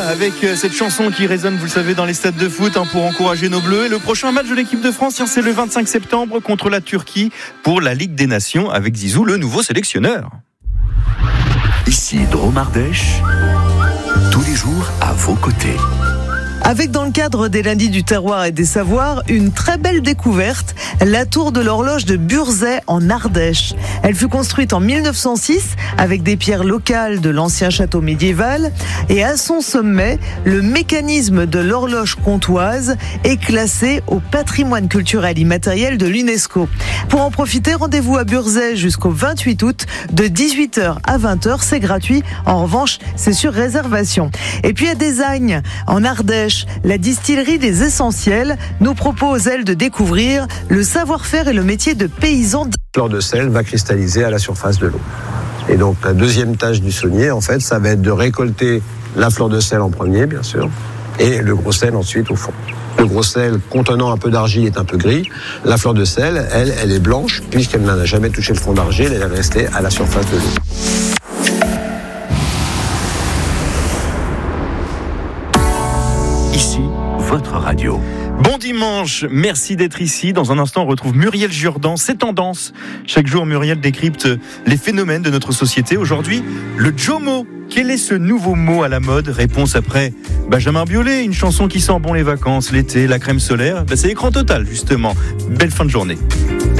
avec cette chanson qui résonne, vous le savez, dans les stades de foot pour encourager nos Bleus. Et le prochain match de l'équipe de France, c'est le 25 septembre contre la Turquie pour la Ligue des Nations avec Zizou, le nouveau sélectionneur. Ici Drôme Ardèche, tous les jours à vos côtés. Avec, dans le cadre des lundis du terroir et des savoirs, une très belle découverte, la tour de l'horloge de Burzet en Ardèche. Elle fut construite en 1906 avec des pierres locales de l'ancien château médiéval et à son sommet, le mécanisme de l'horloge comtoise est classé au patrimoine culturel immatériel de l'UNESCO. Pour en profiter, rendez-vous à Burzet jusqu'au 28 août de 18h à 20h, c'est gratuit. En revanche, c'est sur réservation. Et puis à Desagnes, en Ardèche, la distillerie des Essentiels nous propose, elle, de découvrir le savoir-faire et le métier de paysan. La fleur de sel va cristalliser à la surface de l'eau. Et donc la deuxième tâche du saunier, en fait, ça va être de récolter la fleur de sel en premier, bien sûr, et le gros sel ensuite au fond. Le gros sel contenant un peu d'argile est un peu gris. La fleur de sel, elle est blanche, puisqu'elle n'a jamais touché le fond d'argile, elle est restée à la surface de l'eau. Ici, votre radio. Bon dimanche, merci d'être ici. Dans un instant, on retrouve Muriel Jourdan, C'est Tendance. Chaque jour, Muriel décrypte les phénomènes de notre société. Aujourd'hui, le Jomo. Quel est ce nouveau mot à la mode ? Réponse après Benjamin Biolay, une chanson qui sent bon les vacances, l'été, la crème solaire. C'est écran total, justement. Belle fin de journée.